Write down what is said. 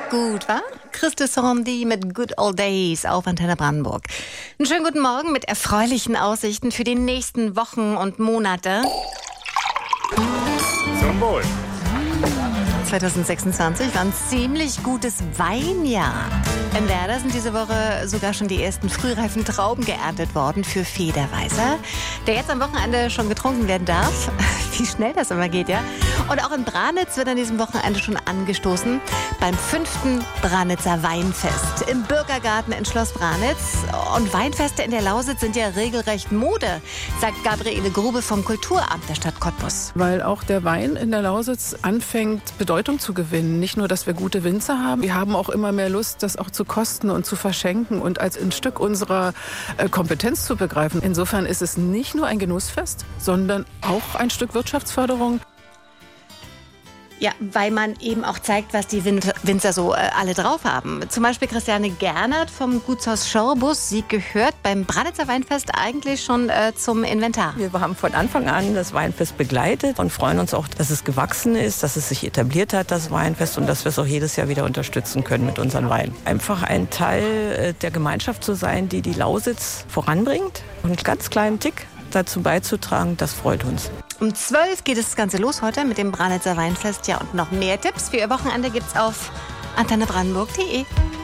Gut, wa? Christus Horndi mit Good Old Days auf Antenne Brandenburg. Einen schönen guten Morgen mit erfreulichen Aussichten für die nächsten Wochen und Monate. Zum Wohl. 2026 war ein ziemlich gutes Weinjahr. In Werder sind diese Woche sogar schon die ersten frühreifen Trauben geerntet worden für Federweißer, der jetzt am Wochenende schon getrunken werden darf. Wie schnell das immer geht, ja. Und auch in Branitz wird an diesem Wochenende schon angestoßen beim 5. Branitzer Weinfest im Bürgergarten in Schloss Branitz. Und Weinfeste in der Lausitz sind ja regelrecht Mode, sagt Gabriele Grube vom Kulturamt der Stadt Cottbus. Weil auch der Wein in der Lausitz anfängt, Bedeutung zu gewinnen. Nicht nur, dass wir gute Winzer haben, wir haben auch immer mehr Lust, das auch zu kosten und zu verschenken und als ein Stück unserer Kompetenz zu begreifen. Insofern ist es nicht nur ein Genussfest, sondern auch ein Stück Wirtschaftsförderung. Ja, weil man eben auch zeigt, was die Winzer so alle drauf haben. Zum Beispiel Christiane Gernert vom Gutshaus Schorbus. Sie gehört beim Branitzer Weinfest eigentlich schon zum Inventar. Wir haben von Anfang an das Weinfest begleitet und freuen uns auch, dass es gewachsen ist, dass es sich etabliert hat, das Weinfest, und dass wir es auch jedes Jahr wieder unterstützen können mit unseren Weinen. Einfach ein Teil der Gemeinschaft zu sein, die die Lausitz voranbringt und einen ganz kleinen Tick dazu beizutragen, das freut uns. Um 12 geht das Ganze los heute mit dem Branitzer Weinfest. Ja, und noch mehr Tipps für Ihr Wochenende gibt's auf antennebrandenburg.de.